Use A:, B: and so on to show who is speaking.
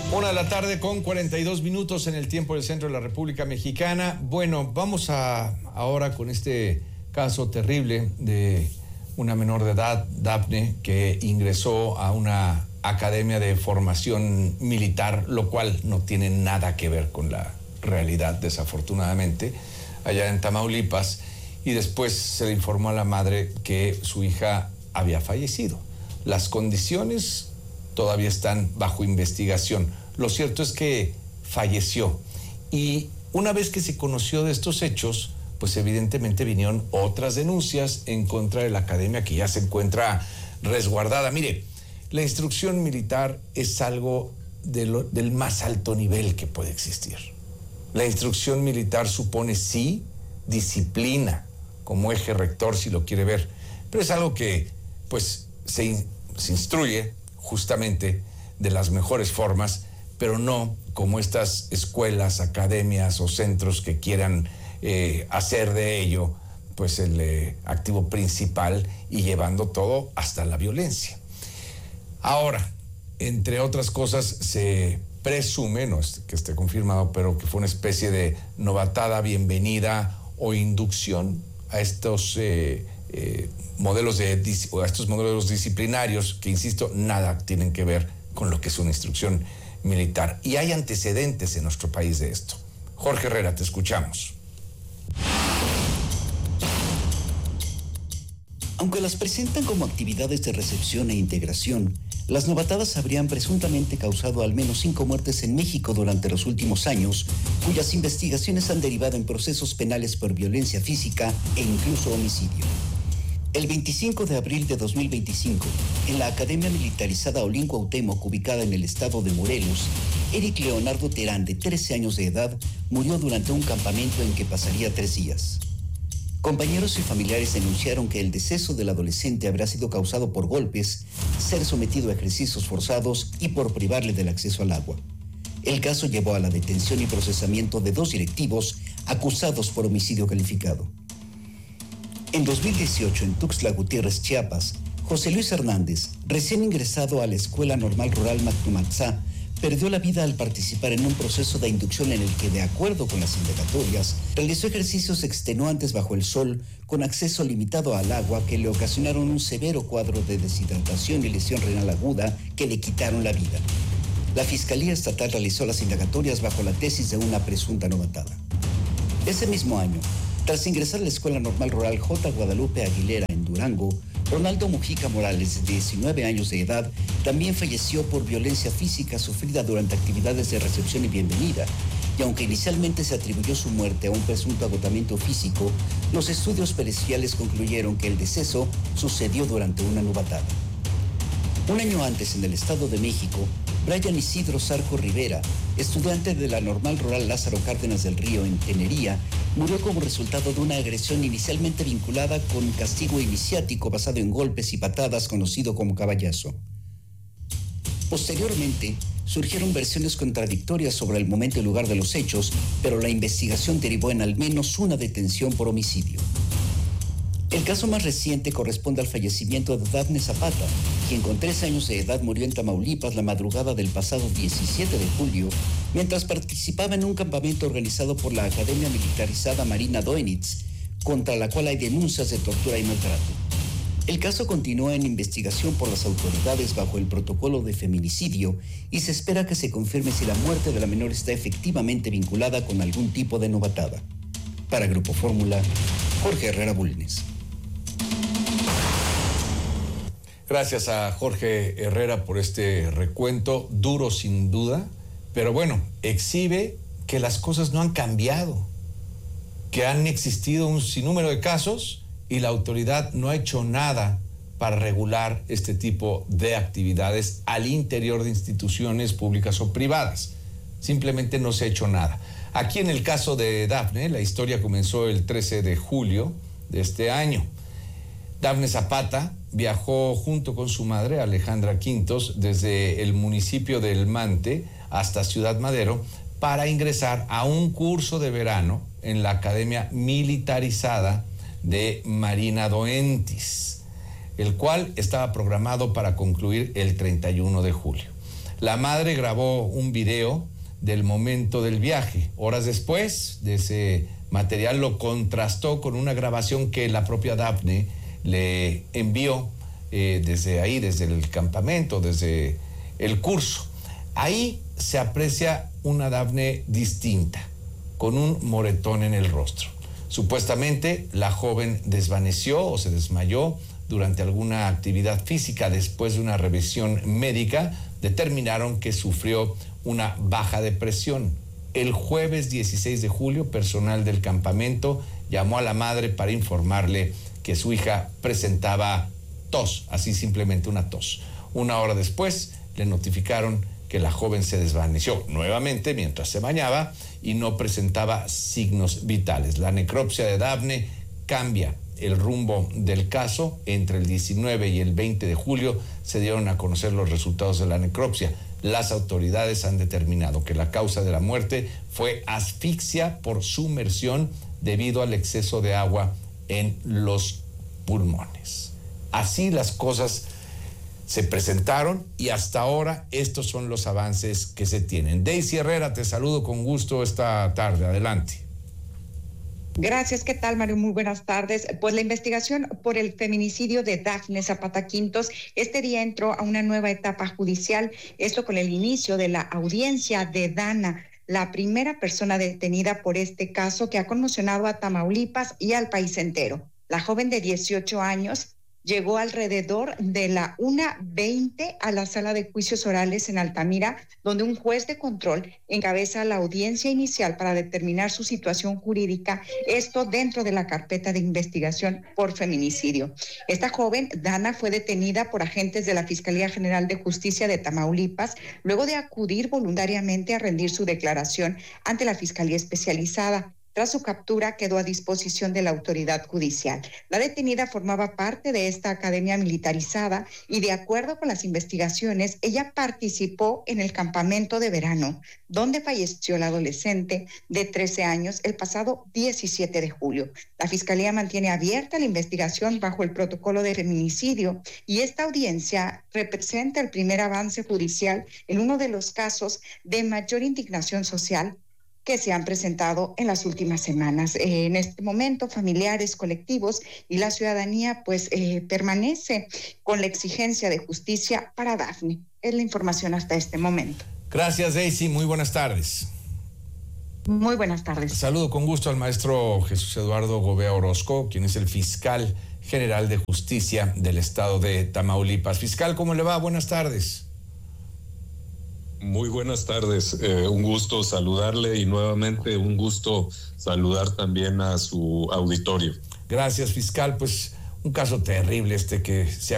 A: 1:42 p.m. en el tiempo del centro de la República Mexicana. Bueno, vamos ahora con este caso terrible de una menor de edad, Dafne, que ingresó a una academia de formación militar, lo cual no tiene nada que ver con la realidad, desafortunadamente, allá en Tamaulipas, y después se le informó a la madre que su hija había fallecido. Las condiciones todavía están bajo investigación. Lo cierto es que falleció. Y una vez que se conoció de estos hechos, pues evidentemente vinieron otras denuncias en contra de la academia que ya se encuentra resguardada. Mire, la instrucción militar es algo del más alto nivel que puede existir. La instrucción militar supone, sí, disciplina como eje rector, si lo quiere ver, pero es algo que, pues, se instruye justamente de las mejores formas, pero no como estas escuelas, academias o centros que quieran hacer de ello pues el activo principal y llevando todo hasta la violencia. Ahora, entre otras cosas, se presume, no es que esté confirmado, pero que fue una especie de novatada bienvenida o inducción a estos modelos disciplinarios que, insisto, nada tienen que ver con lo que es una instrucción militar. Y hay antecedentes en nuestro país de esto. Jorge Herrera, te escuchamos.
B: Aunque las presentan como actividades de recepción e integración, las novatadas habrían presuntamente causado al menos 5 muertes en México durante los últimos años, cuyas investigaciones han derivado en procesos penales por violencia física e incluso homicidio. El 25 de abril de 2025, en la Academia Militarizada Olin Cuauhtémoc, ubicada en el estado de Morelos, Eric Leonardo Terán, de 13 años de edad, murió durante un campamento en que pasaría 3 días. Compañeros y familiares denunciaron que el deceso del adolescente habría sido causado por golpes, ser sometido a ejercicios forzados y por privarle del acceso al agua. El caso llevó a la detención y procesamiento de 2 directivos acusados por homicidio calificado. En 2018, en Tuxtla Gutiérrez, Chiapas, José Luis Hernández, recién ingresado a la Escuela Normal Rural Mactumaxá, perdió la vida al participar en un proceso de inducción en el que, de acuerdo con las indagatorias, realizó ejercicios extenuantes bajo el sol con acceso limitado al agua que le ocasionaron un severo cuadro de deshidratación y lesión renal aguda que le quitaron la vida. La Fiscalía Estatal realizó las indagatorias bajo la tesis de una presunta novatada. Ese mismo año, tras ingresar a la Escuela Normal Rural J. Guadalupe Aguilera en Durango, Ronaldo Mujica Morales, de 19 años de edad, también falleció por violencia física sufrida durante actividades de recepción y bienvenida, y aunque inicialmente se atribuyó su muerte a un presunto agotamiento físico, los estudios periciales concluyeron que el deceso sucedió durante una novatada. Un año antes, en el Estado de México, Brian Isidro Zarco Rivera, estudiante de la Normal Rural Lázaro Cárdenas del Río en Tenería, murió como resultado de una agresión inicialmente vinculada con castigo iniciático basado en golpes y patadas, conocido como caballazo. Posteriormente, surgieron versiones contradictorias sobre el momento y lugar de los hechos, pero la investigación derivó en al menos una detención por homicidio. El caso más reciente corresponde al fallecimiento de Dafne Zapata, quien con 13 años de edad murió en Tamaulipas la madrugada del pasado 17 de julio, mientras participaba en un campamento organizado por la Academia Militarizada Marina Doenitz, contra la cual hay denuncias de tortura y maltrato. El caso continúa en investigación por las autoridades bajo el protocolo de feminicidio y se espera que se confirme si la muerte de la menor está efectivamente vinculada con algún tipo de novatada. Para Grupo Fórmula, Jorge Herrera Bulnes.
A: Gracias a Jorge Herrera por este recuento, duro sin duda, pero bueno, exhibe que las cosas no han cambiado, que han existido un sinnúmero de casos y la autoridad no ha hecho nada para regular este tipo de actividades al interior de instituciones públicas o privadas. Simplemente no se ha hecho nada. Aquí en el caso de Dafne, la historia comenzó el 13 de julio de este año. Dafne Zapata viajó junto con su madre, Alejandra Quintos, desde el municipio de El Mante hasta Ciudad Madero para ingresar a un curso de verano en la Academia Militarizada de Marina Doentis, el cual estaba programado para concluir el 31 de julio. La madre grabó un video del momento del viaje. Horas después de ese material lo contrastó con una grabación que la propia Dafne le envió desde ahí, desde el campamento, desde el curso. Ahí se aprecia una Dafne distinta, con un moretón en el rostro. Supuestamente la joven desvaneció o se desmayó durante alguna actividad física. Después de una revisión médica, determinaron que sufrió una baja de presión. El jueves 16 de julio, personal del campamento llamó a la madre para informarle que su hija presentaba tos, así simplemente una tos. Una hora después le notificaron que la joven se desvaneció nuevamente mientras se bañaba y no presentaba signos vitales. La necropsia de Dafne cambia el rumbo del caso. Entre el 19 y el 20 de julio se dieron a conocer los resultados de la necropsia. Las autoridades han determinado que la causa de la muerte fue asfixia por sumersión debido al exceso de agua en los pulmones. Así las cosas se presentaron y hasta ahora estos son los avances que se tienen. Daisy Herrera, te saludo con gusto esta tarde. Adelante.
C: Gracias, ¿qué tal, Mario? Muy buenas tardes. Pues la investigación por el feminicidio de Dafne Zapata Quintos este día entró a una nueva etapa judicial, esto con el inicio de la audiencia de Dana, la primera persona detenida por este caso que ha conmocionado a Tamaulipas y al país entero. La joven de 18 años llegó alrededor de la 1:20 a la sala de juicios orales en Altamira, donde un juez de control encabeza la audiencia inicial para determinar su situación jurídica, esto dentro de la carpeta de investigación por feminicidio. Esta joven, Dana, fue detenida por agentes de la Fiscalía General de Justicia de Tamaulipas, luego de acudir voluntariamente a rendir su declaración ante la Fiscalía Especializada. Tras su captura, quedó a disposición de la autoridad judicial. La detenida formaba parte de esta academia militarizada y, de acuerdo con las investigaciones, ella participó en el campamento de verano, donde falleció la adolescente de 13 años el pasado 17 de julio. La Fiscalía mantiene abierta la investigación bajo el protocolo de feminicidio y esta audiencia representa el primer avance judicial en uno de los casos de mayor indignación social que se han presentado en las últimas semanas. En este momento, familiares, colectivos y la ciudadanía permanece con la exigencia de justicia para Dafne. Es la información hasta este momento.
A: Gracias, Daisy. Muy buenas tardes.
C: Muy buenas tardes.
A: Saludo con gusto al maestro Jesús Eduardo Gobea Orozco, quien es el fiscal general de justicia del estado de Tamaulipas. Fiscal, ¿cómo le va? Buenas tardes.
D: Muy buenas tardes, un gusto saludarle y nuevamente un gusto saludar también a su auditorio.
A: Gracias, fiscal. Pues un caso terrible que se ha